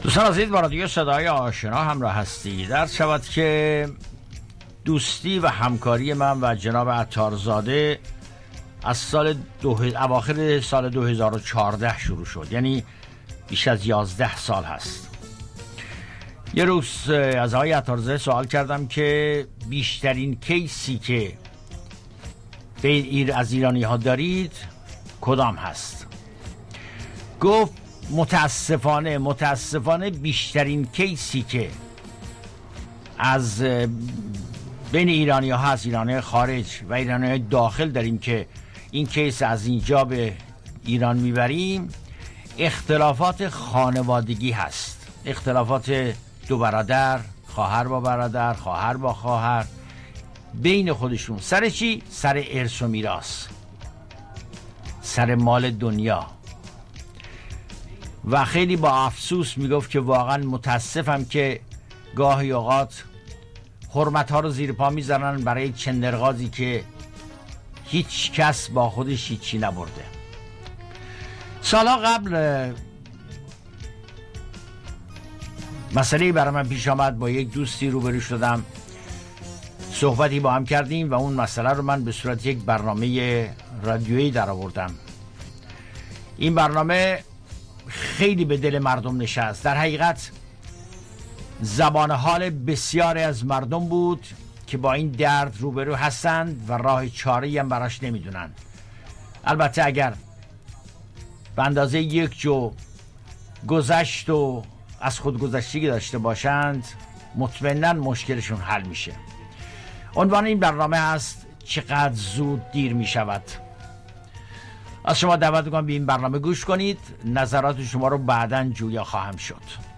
دوستان عزیز، با رادیو صدای آشنا همراه هستید. عرض شود که دوستی و همکاری من و جناب عطارزاده از اواخر سال 2014 شروع شد، یعنی بیش از 11 سال هست. یه روز از آقای عطارزاده سوال کردم که بیشترین کیسی که از ایرانی ها دارید کدام هست؟ گفت متاسفانه بیشترین کیسی که از بین ایرانی ها هست، ایرانی خارج و ایرانی داخل داریم که این کیس از اینجا به ایران میبریم، اختلافات خانوادگی هست. اختلافات دو برادر، خواهر با برادر، خواهر با خواهر، بین خودشون. سر چی؟ سر ارث و میراث، سر مال دنیا. و خیلی با افسوس میگفت که واقعا متاسفم که گاهی اوقات حرمت ها رو زیر پا میذارن برای چندرغازی که هیچ کس با خودش هیچی نبرده. سالها قبل مسئله برای من پیش آمد، با یک دوستی روبرو شدم، صحبتی با هم کردیم و اون مسئله رو من به صورت یک برنامه رادیویی در آوردم. این برنامه خیلی به دل مردم نشست. در حقیقت زبان حال بسیاری از مردم بود که با این درد روبرو هستند و راه چاره‌ای هم براش نمیدونند. البته اگر به اندازه یک جو گذشت و از خودگذشتگی داشته باشند، مطمئناً مشکلشون حل میشه. عنوان این برنامه هست چقدر زود دیر میشود. از شما دعوت میکنم به این برنامه گوش کنید. نظرات شما رو بعداً جویا خواهم شد.